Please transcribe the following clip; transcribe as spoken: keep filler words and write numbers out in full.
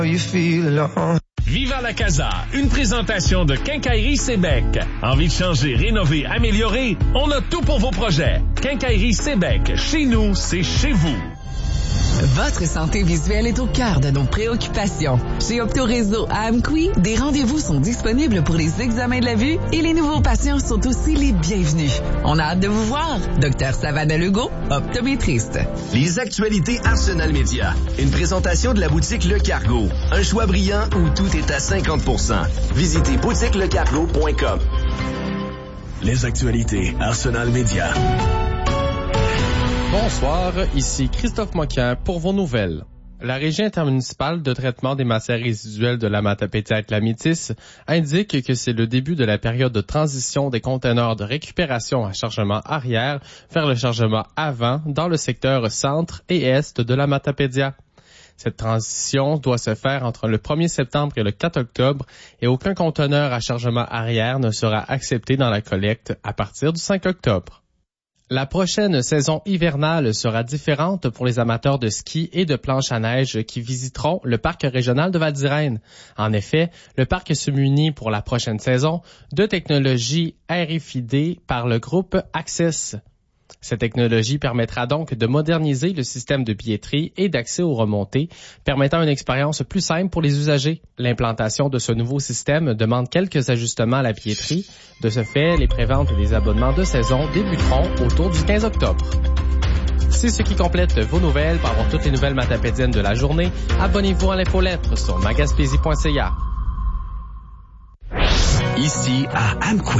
Viva la Casa, une présentation de Quincaillerie Sébec. Envie de changer, rénover, améliorer? On a tout pour vos projets. Quincaillerie Sébec, chez nous, c'est chez vous. Votre santé visuelle est au cœur de nos préoccupations. Chez Optoréseau à Amqui, des rendez-vous sont disponibles pour les examens de la vue et les nouveaux patients sont aussi les bienvenus. On a hâte de vous voir. Docteur Savannah Legault, optométriste. Les actualités Arsenal Média. Une présentation de la boutique Le Cargo. Un choix brillant où tout est à cinquante pour cent. Visitez boutique le cargo point com. Les actualités Arsenal Média. Bonsoir, ici Christophe Moquin pour vos nouvelles. La Régie intermunicipale de traitement des matières résiduelles de la Matapédia-Clamétis indique que c'est le début de la période de transition des conteneurs de récupération à chargement arrière vers le chargement avant dans le secteur centre et est de la Matapédia. Cette transition doit se faire entre le premier septembre et le quatre octobre et aucun conteneur à chargement arrière ne sera accepté dans la collecte à partir du cinq octobre. La prochaine saison hivernale sera différente pour les amateurs de ski et de planche à neige qui visiteront le parc régional de Val-d'Irène. En effet, le parc se munit pour la prochaine saison de technologies R F I D par le groupe Access. Cette technologie permettra donc de moderniser le système de billetterie et d'accès aux remontées, permettant une expérience plus simple pour les usagers. L'implantation de ce nouveau système demande quelques ajustements à la billetterie. De ce fait, les préventes des abonnements de saison débuteront autour du quinze octobre. C'est ce qui complète vos nouvelles. Pour avoir toutes les nouvelles matapédiennes de la journée, abonnez-vous à l'infolettre sur magaspésie point c a. Ici à Amqui.